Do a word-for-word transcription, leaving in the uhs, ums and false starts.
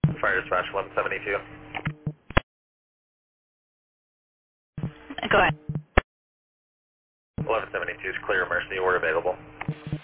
Fire dispatch one seventy-two. Go ahead. eleven seventy-two is clear, Mercy. We're available.